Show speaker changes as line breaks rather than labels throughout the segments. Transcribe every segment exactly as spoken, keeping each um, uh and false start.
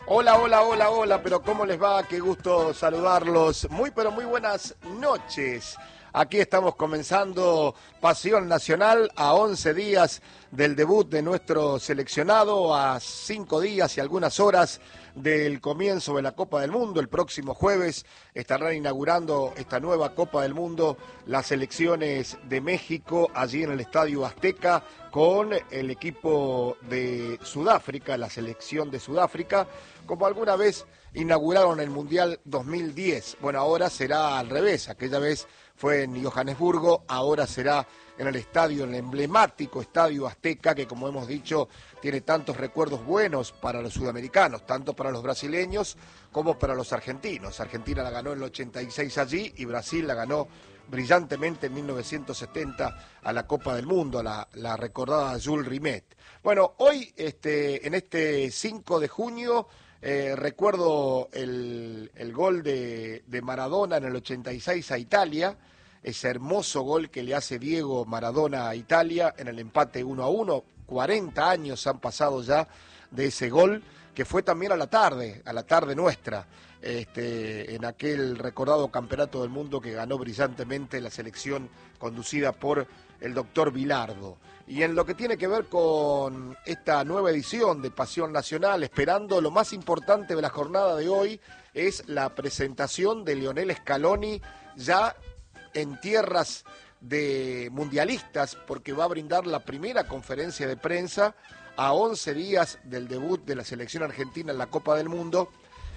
Hola, hola, hola, hola, pero ¿cómo les va? Qué gusto saludarlos. Muy, pero muy buenas noches. Aquí estamos comenzando Pasión Nacional a once días del debut de nuestro seleccionado, a cinco días y algunas horas del comienzo de la Copa del Mundo. El próximo jueves estarán inaugurando esta nueva Copa del Mundo las selecciones de México allí en el Estadio Azteca con el equipo de Sudáfrica, la selección de Sudáfrica, como alguna vez inauguraron el Mundial dos mil diez. Bueno, ahora será al revés, aquella vez fue en Johannesburgo, ahora será en el estadio, en el emblemático Estadio Azteca, que como hemos dicho, tiene tantos recuerdos buenos para los sudamericanos, tanto para los brasileños como para los argentinos. Argentina la ganó en el ochenta y seis allí y Brasil la ganó brillantemente en mil novecientos setenta a la Copa del Mundo, a la, la recordada Jules Rimet. Bueno, hoy este, en este cinco de junio eh, recuerdo el, el gol de, de Maradona en el ochenta y seis a Italia, ese hermoso gol que le hace Diego Maradona a Italia en el empate uno a uno. cuarenta años han pasado ya de ese gol, que fue también a la tarde, a la tarde nuestra, este, en aquel recordado campeonato del mundo que ganó brillantemente la selección conducida por el doctor Bilardo. Y en lo que tiene que ver con esta nueva edición de Pasión Nacional, esperando lo más importante de la jornada de hoy, es la presentación de Lionel Scaloni ya en tierras de mundialistas, porque va a brindar la primera conferencia de prensa a once días del debut de la selección argentina en la Copa del Mundo,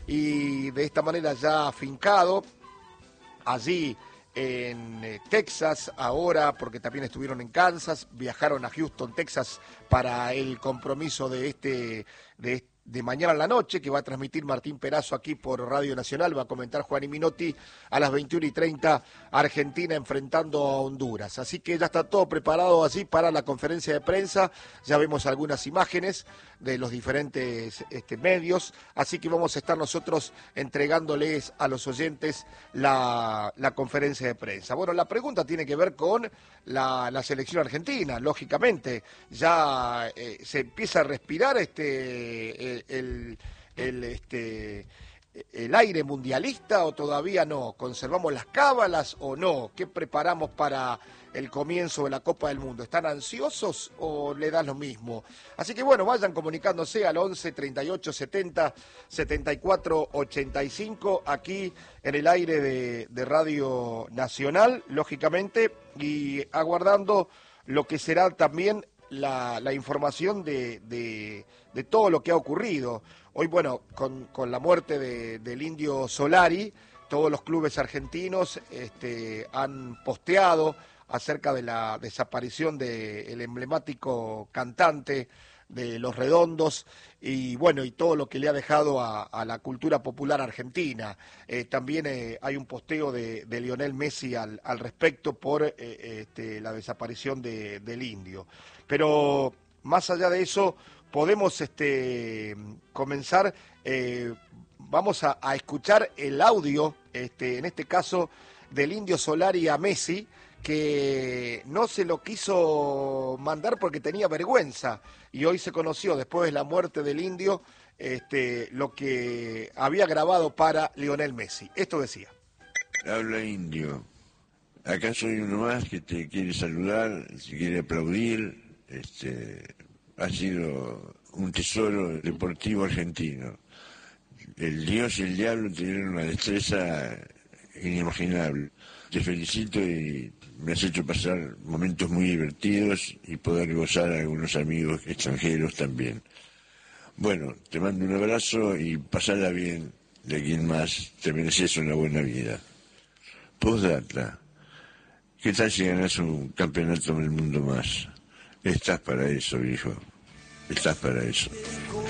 y de esta manera ya afincado allí en Texas ahora, porque también estuvieron en Kansas, viajaron a Houston, Texas, para el compromiso de este de este de mañana en la noche, que va a transmitir Martín Perazo aquí por Radio Nacional, va a comentar Juan y Minotti a las veintiuna y treinta, Argentina enfrentando a Honduras. Así que ya está todo preparado así para la conferencia de prensa, ya vemos algunas imágenes de los diferentes este, medios, así que vamos a estar nosotros entregándoles a los oyentes la, la conferencia de prensa. Bueno, la pregunta tiene que ver con la, la selección argentina, lógicamente, ya eh, se empieza a respirar este... Eh, El, el, este, el aire mundialista o todavía no, conservamos las cábalas o no, qué preparamos para el comienzo de la Copa del Mundo, ¿están ansiosos o le da lo mismo? Así que bueno, vayan comunicándose al once, treinta y ocho, setenta, setenta y cuatro, ochenta y cinco aquí en el aire de, de Radio Nacional, lógicamente, y aguardando lo que será también La, la información de, de, de todo lo que ha ocurrido. Hoy, bueno, con, con la muerte de, del Indio Solari, todos los clubes argentinos este, han posteado acerca de la desaparición del emblemático cantante de Los Redondos y bueno, y todo lo que le ha dejado a, a la cultura popular argentina. Eh, también eh, hay un posteo de, de Lionel Messi al, al respecto por eh, este, la desaparición de, del Indio. Pero más allá de eso, podemos este, comenzar, eh, vamos a, a escuchar el audio, este, en este caso, del Indio Solari a Messi, que no se lo quiso mandar porque tenía vergüenza, y hoy se conoció, después de la muerte del Indio, este, lo que había grabado para Lionel Messi. Esto decía.
Habla Indio. Acá soy uno más que te quiere saludar, te quiere aplaudir. Este, ha sido un tesoro deportivo argentino. El Dios y el diablo tienen una destreza inimaginable. Te felicito y me has hecho pasar momentos muy divertidos y poder gozar a algunos amigos extranjeros también. Bueno, te mando un abrazo y pasala bien de aquí en más. Te mereces una buena vida. Postdata. ¿Qué tal si ganas un campeonato del mundo más? Estás para eso, hijo. Estás para eso.